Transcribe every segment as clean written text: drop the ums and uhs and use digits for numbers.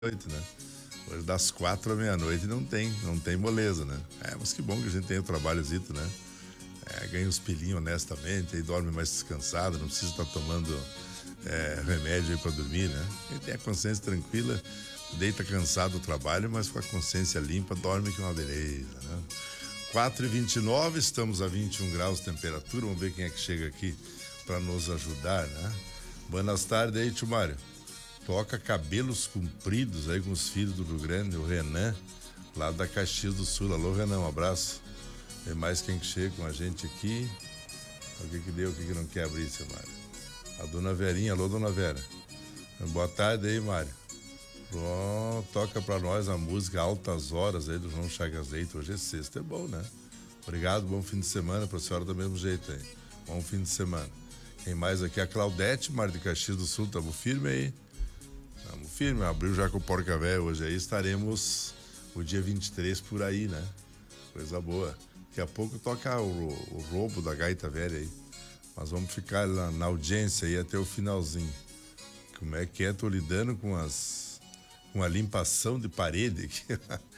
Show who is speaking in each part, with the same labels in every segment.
Speaker 1: noite, né? Hoje das 4 à meia-noite não tem moleza, né? Mas que bom que a gente tem o trabalhozito, né? Ganha uns pilinhos honestamente, aí dorme mais descansado, não precisa estar tomando remédio aí pra dormir, né? Quem tem a consciência tranquila, deita cansado do trabalho, mas com a consciência limpa, dorme que é uma beleza, né? 4h29, estamos a 21 graus de temperatura, vamos ver quem é que chega aqui para nos ajudar, né? Buenas tardes aí, tio Mário. Toca Cabelos Compridos aí com os filhos do Rio Grande, o Renan, lá da Caxias do Sul. Alô, Renan, um abraço. Tem mais quem que chega com a gente aqui. O que que deu, o que que não quer abrir, seu Mário? A dona Verinha, alô, dona Vera. Boa tarde aí, Mário. Toca pra nós a música Altas Horas aí do João Chagas Leite. Hoje é sexta, é bom, né? Obrigado, bom fim de semana pra senhora do mesmo jeito aí. Bom fim de semana. Quem mais aqui? A Claudete, Mário de Caxias do Sul, tamo firme aí. Tamo firme, abriu já com o Porca Véia hoje aí, estaremos o dia 23 por aí, né? Coisa boa. Daqui a pouco toca o roubo da gaita velha aí. Mas vamos ficar lá na audiência aí até o finalzinho. Como é que é? Tô lidando com a limpação de parede aqui.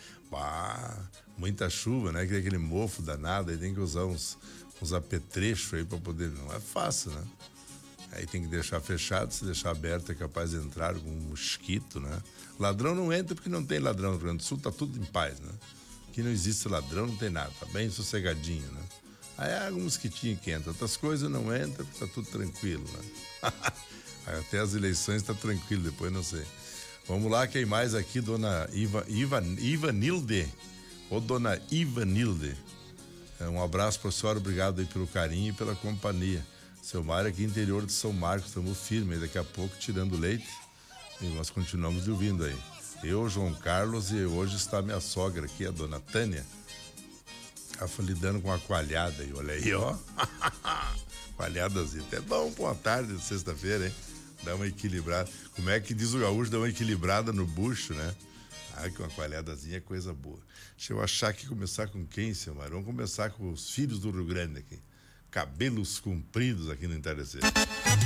Speaker 1: Muita chuva, né? Que é aquele mofo danado, aí tem que usar uns apetrechos aí pra poder... Não é fácil, né? Aí tem que deixar fechado, se deixar aberto é capaz de entrar com um mosquito, né? Ladrão não entra porque não tem ladrão no Rio Grande do Sul, tá tudo em paz, né? Aqui não existe ladrão, não tem nada, tá bem sossegadinho, né? Aí há algum mosquitinho que entra, outras coisas não entram porque tá tudo tranquilo, né? Até as eleições tá tranquilo, depois não sei. Vamos lá, quem mais aqui? Dona Ivanilde. Ô, dona Ivanilde. Um abraço pra senhora, obrigado aí pelo carinho e pela companhia. Seu Mário aqui interior de São Marcos, estamos firmes, daqui a pouco tirando leite e nós continuamos ouvindo aí. Eu, João Carlos, e hoje está minha sogra aqui, a dona Tânia, lidando com a coalhada aí, olha aí, ó. Coalhadazinha, é bom pra uma tarde de sexta-feira, hein? Dá uma equilibrada. Como é que diz o gaúcho, dá uma equilibrada no bucho, né? Com uma coalhadazinha é coisa boa. Deixa eu achar que começar com quem, seu Mário? Vamos começar com os filhos do Rio Grande aqui. Cabelos Compridos aqui no Entardecer.